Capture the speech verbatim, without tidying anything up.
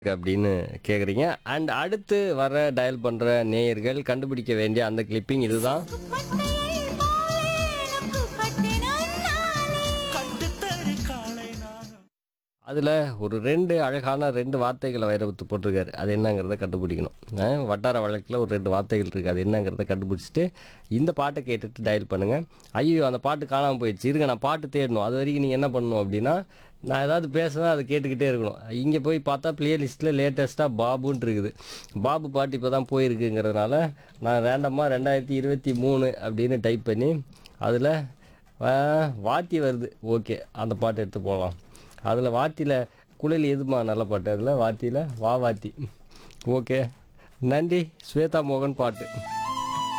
அப்படின்னு கேக்குறீங்க. அண்ட் அடுத்து வர டயல் பண்ற நேயர்கள் கண்டுபிடிக்க வேண்டிய அந்த கிளிப்பிங் இதுதான். அதுல ஒரு ரெண்டு அழகான ரெண்டு வார்த்தைகள வைரமுத்து போட்டிருக்காரு. அது என்னங்கிறத கண்டுபிடிக்கணும். அ வட்டார வழக்குல ஒரு ரெண்டு வார்த்தைகள் இருக்கு. அது என்னங்கிறத கண்டுபிடிச்சுட்டு, இந்த பாட்ட கேட்டுட்டு டயல் பண்ணுங்க. ஐய்யயோ! அந்த பாட்டு காணாம போயிடுச்சு. இருங்க நான் பாட்டு தேடணும். அதுவரைக்கும் நீங்க என்ன பண்ணணும் அப்படின்னா, நான் ஏதாவது பேசுனா அத கேட்டுக்கிட்டே இருக்கணும். இங்க போய் பார்த்தா பிளே லிஸ்ட்ல லேட்டஸ்ட்டா பாபுன்னு இருக்குது. பாபு பாட்டு இப்ப தான் போயிருக்குங்கிறதுனால, நான் ரேண்டமா இரண்டாயிரத்து இருபத்தி மூன்று அப்படின்னு டைப் பண்ணி, அதுல அ வாத்தி வருது. ஓகே. அந்த பாட்ட எடுத்து போடலாம். அதுல வாத்தில குழலி எதும்மா நல்ல பாட்டு? அதுல வாத்தில வா வாத்தி. ஓகே. நன்றி. ஸ்வேதா மோகன் பாட்டு.